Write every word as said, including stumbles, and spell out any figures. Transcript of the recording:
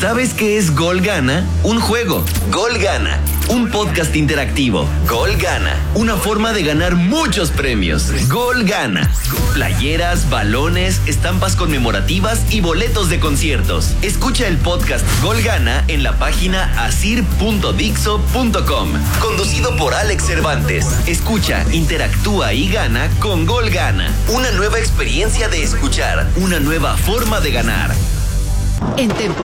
¿Sabes qué es Gol Gana? Un juego. Gol Gana. Un podcast interactivo. Gol Gana. Una forma de ganar muchos premios. Gol Gana. Playeras, balones, estampas conmemorativas y boletos de conciertos. Escucha el podcast Gol Gana en la página asir punto dixo punto com. Conducido por Alex Cervantes. Escucha, interactúa y gana con Gol Gana. Una nueva experiencia de escuchar. Una nueva forma de ganar. En Tempo